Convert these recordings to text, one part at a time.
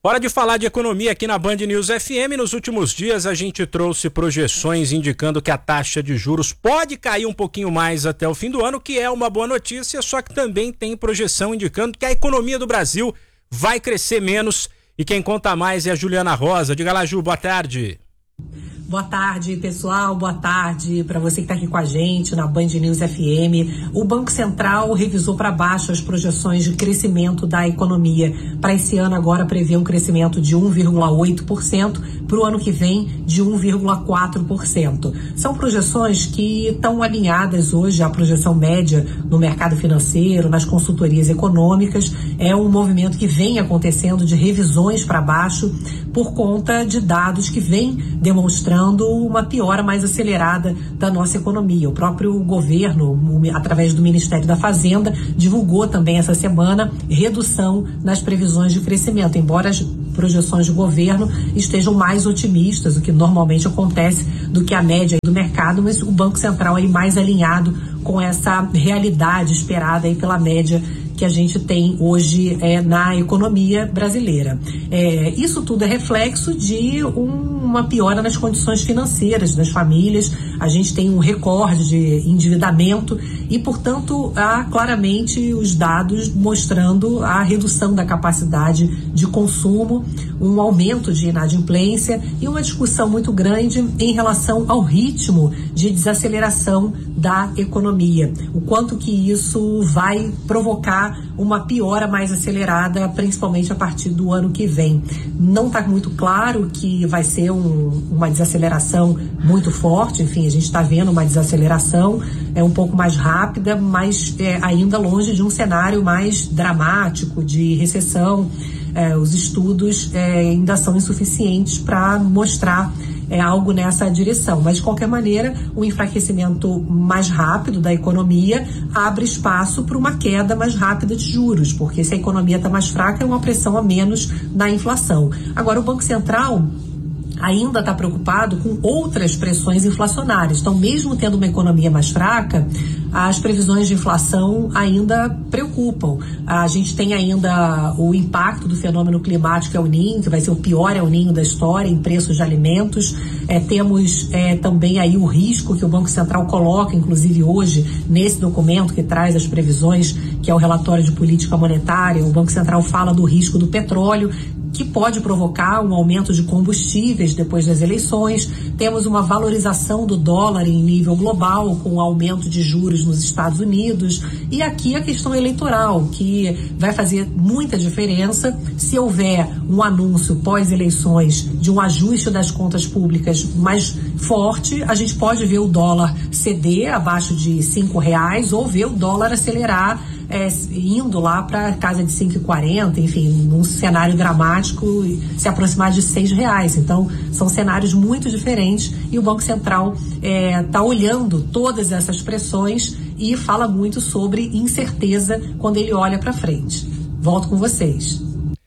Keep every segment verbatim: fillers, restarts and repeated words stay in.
Hora de falar de economia aqui na Band News F M. Nos últimos dias a gente trouxe projeções indicando que a taxa de juros pode cair um pouquinho mais até o fim do ano, que é uma boa notícia, só que também tem projeção indicando que a economia do Brasil vai crescer menos. E quem conta mais é a Juliana Rosa. Diga lá, Ju, boa tarde. Boa tarde, pessoal. Boa tarde para você que está aqui com a gente na Band News F M. O Banco Central revisou para baixo as projeções de crescimento da economia. Para esse ano agora prevê um crescimento de um vírgula oito por cento, para o ano que vem de um vírgula quatro por cento. São projeções que estão alinhadas hoje à projeção média no mercado financeiro, nas consultorias econômicas. É um movimento que vem acontecendo de revisões para baixo por conta de dados que vêm demonstrando uma piora mais acelerada da nossa economia. O próprio governo, através do Ministério da Fazenda, divulgou também essa semana redução nas previsões de crescimento, embora as projeções do governo estejam mais otimistas, o que normalmente acontece, do que a média do mercado, mas o Banco Central aí mais alinhado com essa realidade esperada aí pela média que a gente tem hoje é, na economia brasileira. É, isso tudo é reflexo de um, uma piora nas condições financeiras das famílias. A gente tem um recorde de endividamento e, portanto, há claramente os dados mostrando a redução da capacidade de consumo, um aumento de inadimplência e uma discussão muito grande em relação ao ritmo de desaceleração da economia. O quanto que isso vai provocar uma piora mais acelerada, principalmente a partir do ano que vem. Não está muito claro que vai ser um, uma desaceleração muito forte, enfim, a gente está vendo uma desaceleração é um pouco mais rápida, mas é, ainda longe de um cenário mais dramático de recessão. É, os estudos é, ainda são insuficientes para mostrar é, algo nessa direção, mas de qualquer maneira o enfraquecimento mais rápido da economia abre espaço para uma queda mais rápida de juros, porque se a economia está mais fraca é uma pressão a menos na inflação. Agora o Banco Central ainda está preocupado com outras pressões inflacionárias. Então, mesmo tendo uma economia mais fraca, as previsões de inflação ainda preocupam. A gente tem ainda o impacto do fenômeno climático El Niño, que vai ser o pior El Niño da história em preços de alimentos. É, temos é, também aí o risco que o Banco Central coloca, inclusive hoje, nesse documento que traz as previsões, que é o relatório de política monetária. O Banco Central fala do risco do petróleo, que pode provocar um aumento de combustíveis depois das eleições. Temos uma valorização do dólar em nível global, com o aumento de juros nos Estados Unidos. E aqui a questão eleitoral, que vai fazer muita diferença se houver um anúncio pós-eleições de um ajuste das contas públicas mais forte. A gente pode ver o dólar ceder abaixo de cinco reais ou ver o dólar acelerar, É, indo lá para casa de cinco e quarenta, enfim, num cenário dramático, se aproximar de seis reais. Então, são cenários muito diferentes e o Banco Central está é, olhando todas essas pressões e fala muito sobre incerteza quando ele olha para frente. Volto com vocês.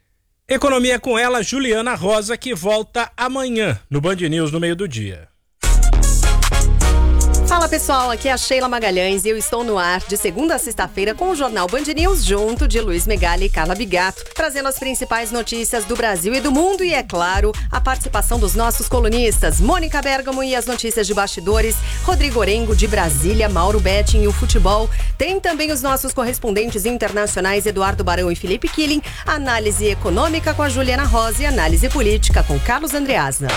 Economia com ela, Juliana Rosa, que volta amanhã no Band News no meio do dia. Fala pessoal, aqui é a Sheila Magalhães e eu estou no ar de segunda a sexta-feira com o Jornal Band News, junto de Luiz Megali e Carla Bigato, trazendo as principais notícias do Brasil e do mundo e, é claro, a participação dos nossos colunistas, Mônica Bergamo e as notícias de bastidores, Rodrigo Orengo de Brasília, Mauro Betting e o futebol. Tem também os nossos correspondentes internacionais, Eduardo Barão e Felipe Killing, análise econômica com a Juliana Rosa e análise política com Carlos Andreasna.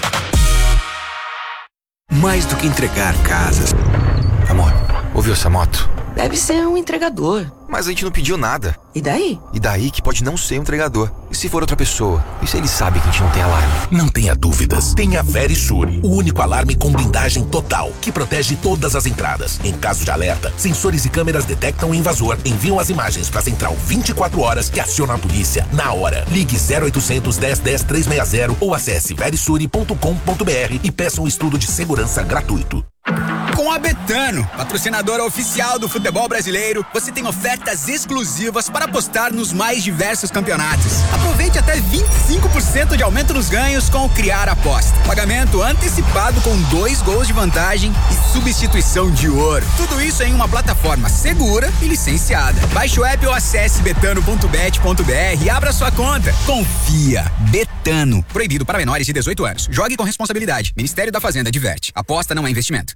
Mais do que entregar casas. Amor, ouviu essa moto? Deve ser um entregador. Mas a gente não pediu nada. E daí? E daí que pode não ser um entregador. E se for outra pessoa? E se ele sabe que a gente não tem alarme? Não tenha dúvidas. Tenha a Verisure, o único alarme com blindagem total, que protege todas as entradas. Em caso de alerta, sensores e câmeras detectam o invasor, enviam as imagens para a central vinte e quatro horas que aciona a polícia na hora. Ligue zero oitocentos, dez, dez, trezentos e sessenta ou acesse verisure ponto com ponto br e peça um estudo de segurança gratuito. Com a Betano, patrocinadora oficial do futebol brasileiro, você tem ofertas exclusivas para apostar nos mais diversos campeonatos. Aproveite até vinte e cinco por cento de aumento nos ganhos com o Criar Aposta. Pagamento antecipado com dois gols de vantagem e substituição de ouro. Tudo isso em uma plataforma segura e licenciada. Baixe o app ou acesse betano ponto bet ponto br e abra sua conta. Confia. Betano. Proibido para menores de dezoito anos. Jogue com responsabilidade. Ministério da Fazenda diverte. Aposta não é investimento.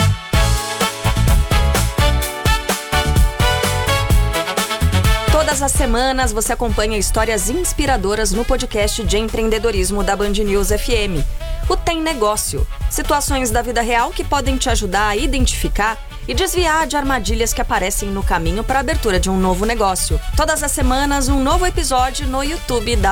Todas as semanas você acompanha histórias inspiradoras no podcast de empreendedorismo da Band News F M. O Tem Negócio. Situações da vida real que podem te ajudar a identificar e desviar de armadilhas que aparecem no caminho para a abertura de um novo negócio. Todas as semanas, um novo episódio no YouTube da